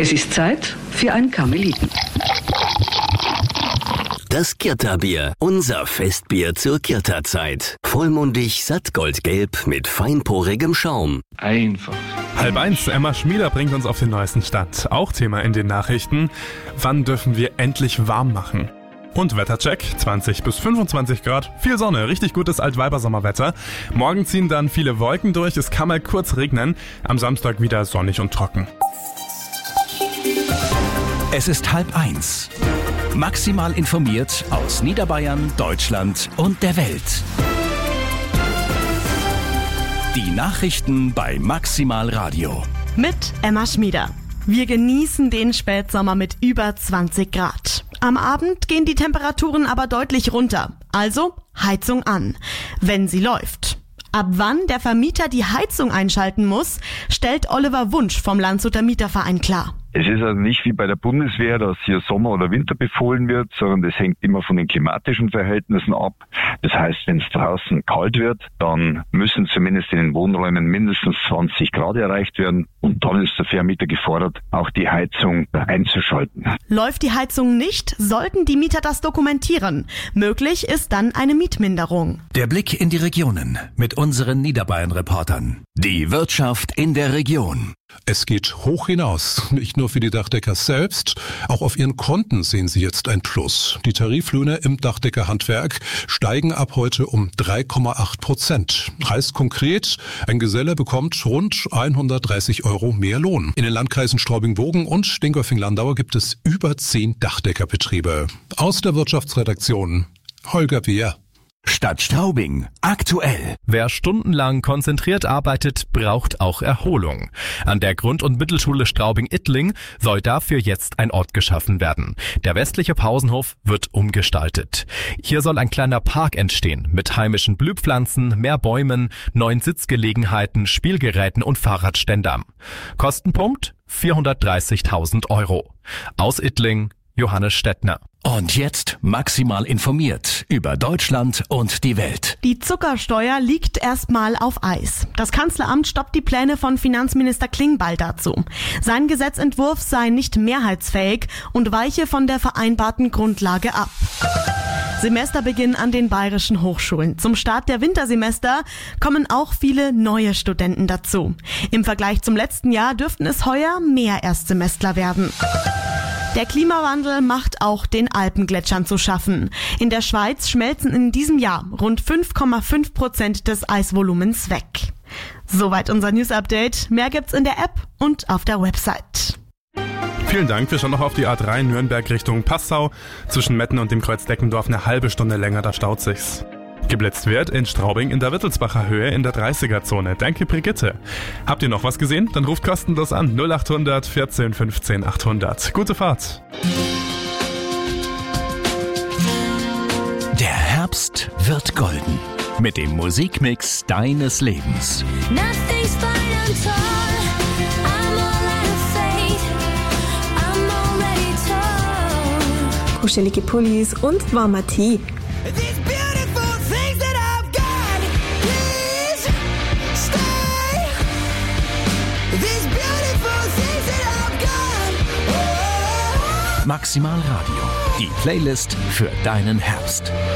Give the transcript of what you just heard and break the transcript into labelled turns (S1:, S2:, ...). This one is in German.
S1: Es ist Zeit für ein Karmeliten.
S2: Das Kirta-Bier, unser Festbier zur Kirta-Zeit. Vollmundig, sattgoldgelb mit feinporigem Schaum.
S3: Einfach.
S4: 12:30, Emma Schmieder bringt uns auf den neuesten Stand. Auch Thema in den Nachrichten. Wann dürfen wir endlich warm machen? Und Wettercheck, 20 bis 25 Grad, viel Sonne, richtig gutes Altweibersommerwetter. Morgen ziehen dann viele Wolken durch, es kann mal kurz regnen. Am Samstag wieder sonnig und trocken.
S5: Es ist 12:30. Maximal informiert aus Niederbayern, Deutschland und der Welt. Die Nachrichten bei Maximal Radio.
S6: Mit Emma Schmieder. Wir genießen den Spätsommer mit über 20 Grad. Am Abend gehen die Temperaturen aber deutlich runter. Also Heizung an, wenn sie läuft. Ab wann der Vermieter die Heizung einschalten muss, stellt Oliver Wunsch vom Landshuter Mieterverein klar.
S7: Es ist also nicht wie bei der Bundeswehr, dass hier Sommer oder Winter befohlen wird, sondern das hängt immer von den klimatischen Verhältnissen ab. Das heißt, wenn es draußen kalt wird, dann müssen zumindest in den Wohnräumen mindestens 20 Grad erreicht werden und dann ist der Vermieter gefordert, auch die Heizung einzuschalten.
S6: Läuft die Heizung nicht, sollten die Mieter das dokumentieren. Möglich ist dann eine Mietminderung.
S5: Der Blick in die Regionen mit unseren Niederbayern-Reportern. Die Wirtschaft in der Region.
S8: Es geht hoch hinaus, nicht nur für die Dachdecker selbst, auch auf ihren Konten sehen sie jetzt ein Plus. Die Tariflöhne im Dachdeckerhandwerk steigen ab heute um 3,8%. Heißt konkret, ein Geselle bekommt rund 130 € mehr Lohn. In den Landkreisen Straubing-Bogen und Dingolfing-Landau gibt es über 10 Dachdeckerbetriebe. Aus der Wirtschaftsredaktion Holger Beer.
S5: Stadt Straubing. Aktuell.
S9: Wer stundenlang konzentriert arbeitet, braucht auch Erholung. An der Grund- und Mittelschule Straubing-Ittling soll dafür jetzt ein Ort geschaffen werden. Der westliche Pausenhof wird umgestaltet. Hier soll ein kleiner Park entstehen mit heimischen Blühpflanzen, mehr Bäumen, neuen Sitzgelegenheiten, Spielgeräten und Fahrradständern. Kostenpunkt 430.000 €. Aus Ittling, Johannes Stettner.
S5: Und jetzt maximal informiert über Deutschland und die Welt.
S6: Die Zuckersteuer liegt erstmal auf Eis. Das Kanzleramt stoppt die Pläne von Finanzminister Klingbeil dazu. Sein Gesetzentwurf sei nicht mehrheitsfähig und weiche von der vereinbarten Grundlage ab. Semesterbeginn an den bayerischen Hochschulen. Zum Start der Wintersemester kommen auch viele neue Studenten dazu. Im Vergleich zum letzten Jahr dürften es heuer mehr Erstsemestler werden. Der Klimawandel macht auch den Alpengletschern zu schaffen. In der Schweiz schmelzen in diesem Jahr rund 5,5% des Eisvolumens weg. Soweit unser News-Update. Mehr gibt's in der App und auf der Website.
S4: Vielen Dank. Wir schauen noch auf die A3 Nürnberg Richtung Passau. Zwischen Metten und dem Kreuz Deckendorf eine halbe Stunde länger, da staut sich's. Geblitzt wird in Straubing in der Wittelsbacher Höhe in der 30er-Zone. Danke, Brigitte. Habt ihr noch was gesehen? Dann ruft kostenlos an 0800 14 15 800. Gute Fahrt.
S5: Der Herbst wird golden. Mit dem Musikmix deines Lebens.
S10: Kuschelige Pullis und warmer Tee.
S5: Maximal Radio. Die Playlist für deinen Herbst.